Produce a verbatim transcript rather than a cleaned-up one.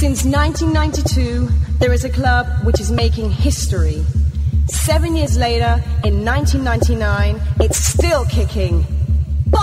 Since nineteen ninety-two, there is a club which is making history. Seven years later, in nineteen ninety-nine, it's still kicking.